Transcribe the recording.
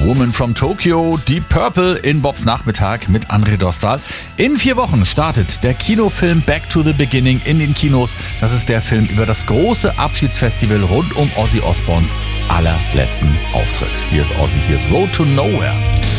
Woman from Tokyo, Deep Purple in Bobs Nachmittag mit André Dostal. In 4 Wochen startet der Kinofilm Back to the Beginning in den Kinos. Das ist der Film über das große Abschiedsfestival rund um Ozzy Osbournes allerletzten Auftritt. Hier ist Ozzy, hier ist Road to Nowhere.